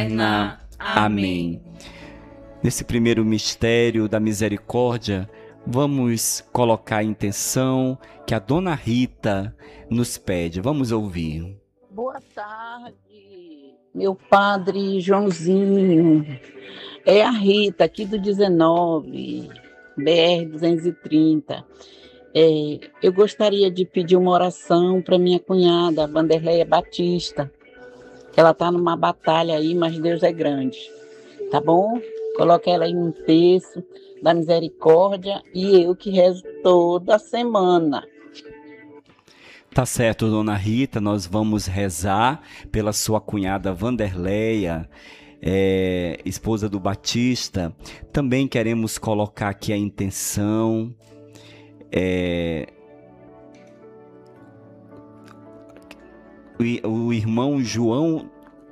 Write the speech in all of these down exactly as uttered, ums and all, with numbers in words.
eterna. Amém. Nesse primeiro mistério da misericórdia, vamos colocar a intenção que a Dona Rita nos pede. Vamos ouvir. Boa tarde, meu padre Joãozinho. É a Rita, aqui do dezenove, B R duzentos e trinta. É, eu gostaria de pedir uma oração para minha cunhada, Vanderleia Batista. Ela está numa batalha aí, mas Deus é grande. Tá bom? Coloca ela aí num terço da misericórdia e eu que rezo toda semana. Tá certo, Dona Rita, nós vamos rezar pela sua cunhada Vanderleia, é, esposa do Batista. Também queremos colocar aqui a intenção, é, o, o irmão João,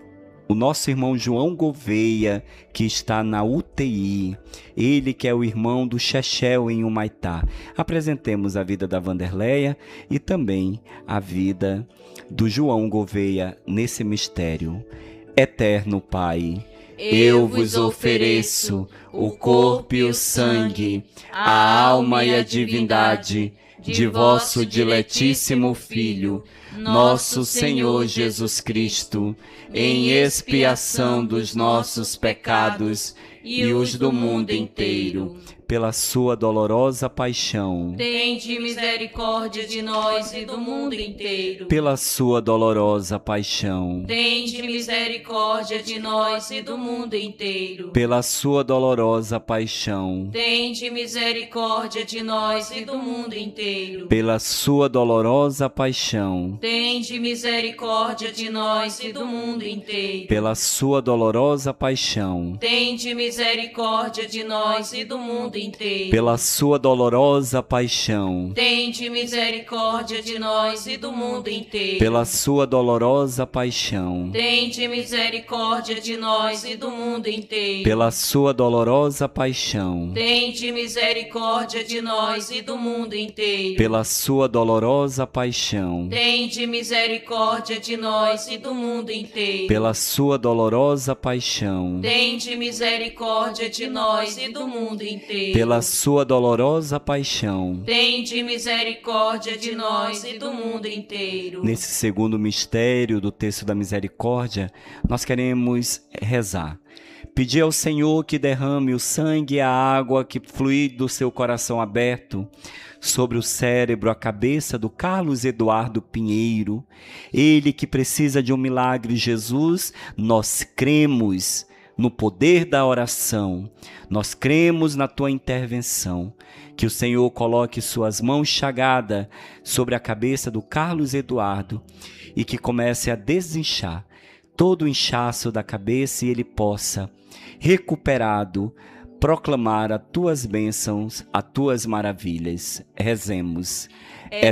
o nosso irmão João Gouveia, que está na U T I, ele que é o irmão do Chechel em Humaitá. Apresentemos a vida da Vanderleia e também a vida do João Gouveia nesse mistério. Eterno Pai, eu vos ofereço o corpo e o sangue, a alma e a divindade de vosso diletíssimo Filho, nosso Senhor Jesus Cristo, em expiação dos nossos pecados e os do mundo inteiro, pela sua dolorosa paixão. Tende misericórdia de nós e do mundo inteiro. Pela sua dolorosa paixão. Tende misericórdia de nós e do mundo inteiro. Pela sua dolorosa paixão. Tende misericórdia de nós e do mundo inteiro. Pela sua dolorosa paixão. Tende misericórdia de nós e do mundo inteiro. Pela sua dolorosa paixão. Tende misericórdia de nós e do mundo inteiro. Pela sua dolorosa paixão. Tende misericórdia de nós e do mundo inteiro. Pela sua dolorosa paixão. Tende misericórdia de nós e do mundo inteiro. Pela sua dolorosa paixão. Tende misericórdia de nós e do mundo inteiro. Pela sua dolorosa paixão. Tende misericórdia de nós e do mundo inteiro. Pela sua dolorosa paixão. Tende misericórdia de nós e do mundo inteiro. Pela sua dolorosa paixão. Tende misericórdia de nós e do mundo inteiro. Nesse segundo mistério do texto da misericórdia, nós queremos rezar. Pedir ao Senhor que derrame o sangue e a água que flui do seu coração aberto sobre o cérebro, a cabeça do Carlos Eduardo Pinheiro. Ele que precisa de um milagre, Jesus, nós cremos no poder da oração, nós cremos na tua intervenção, que o Senhor coloque suas mãos chagadas sobre a cabeça do Carlos Eduardo e que comece a desinchar todo o inchaço da cabeça e ele possa, recuperado, proclamar as tuas bênçãos, as tuas maravilhas. Rezemos.